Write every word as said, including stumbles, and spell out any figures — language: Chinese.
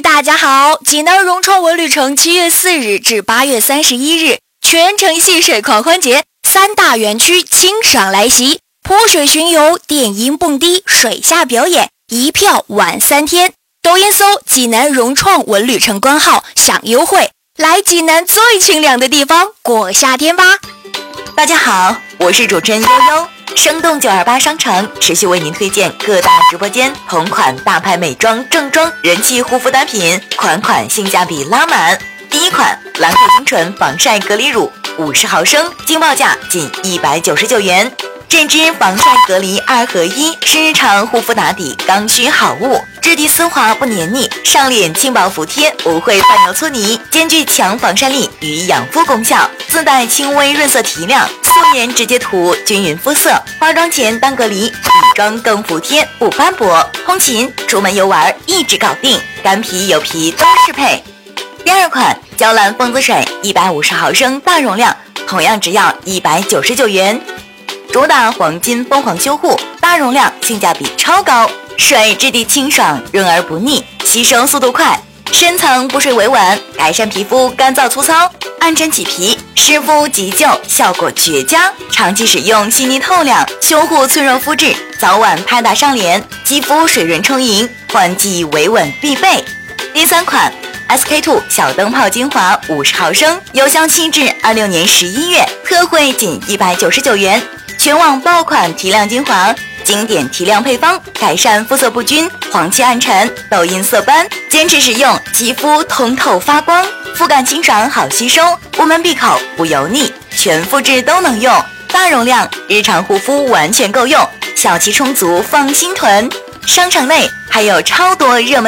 大家好，济南融创文旅城七月四日至八月三十一日全城戏水狂欢节，三大园区清赏来袭，泼水巡游、电音蹦迪、水下表演，一票晚三天。抖音搜济南融创文旅城官号享优惠，来济南最清凉的地方过夏天吧。 大家好，我是主持人悠悠。生动九二八商城持续为您推荐各大直播间同款大牌美妆正装人气护肤单品，款款性价比拉满。第一款兰蔻精纯防晒隔离乳五十毫升，惊报价仅一百九十九元。针织防晒隔离二合一是日常护肤打底刚需好物，质地丝滑不黏腻，上脸轻薄服帖，不会泛油搓泥，兼具强防晒力与养肤功效，自带轻微润色提亮，素颜直接涂均匀肤色，化妆前当隔离，底妆更服帖不斑驳，通勤出门游玩一直搞定，干皮油皮都适配。第二款娇兰蜂子水一百五十毫升大容量，同样只要一百九十九元。主打黄金凤凰修护，大容量，性价比超高。水质地清爽，润而不腻，吸收速度快，深层补水维稳，改善皮肤干燥粗糙、暗沉起皮、湿敷急救，效果绝佳。长期使用细腻透亮，修护脆弱肤质，早晚拍打上脸，肌肤水润充盈，换季维稳必备。第三款 S K two 小灯泡精华五十毫升，有效期至二六年十一月，特惠仅一百九十九元。全网爆款提亮精华，经典提亮配方，改善肤色不均、黄气暗沉、痘印色斑，坚持使用，肌肤通透发光，肤感清爽好吸收，无门闭口不油腻，全肤质都能用，大容量，日常护肤完全够用，小气充足放心囤。商城内还有超多热门